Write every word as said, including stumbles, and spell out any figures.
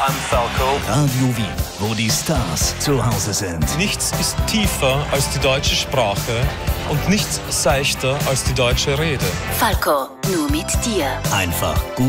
I'm Falco. Radio Wien, wo die Stars zu Hause sind. Nichts ist tiefer als die deutsche Sprache und nichts seichter als die deutsche Rede. Falco, nur mit dir. Einfach gut.